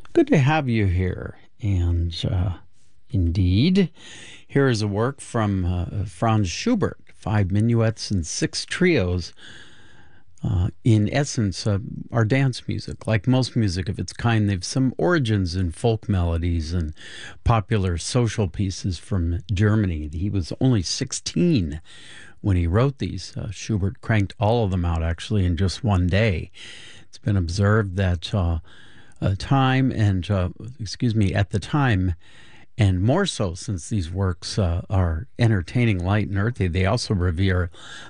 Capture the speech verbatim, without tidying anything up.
Good to have you here. And uh, indeed, here is a work from uh, Franz Schubert, five minuets and six trios. Uh, in essence, uh, our dance music, like most music of its kind, they've some origins in folk melodies and popular social pieces from Germany. He was only sixteen when he wrote these. Uh, Schubert cranked all of them out actually in just one day. It's been observed that uh, uh, time and, uh, excuse me, at the time, and more so since these works uh, are entertaining, light, and earthy, they also revere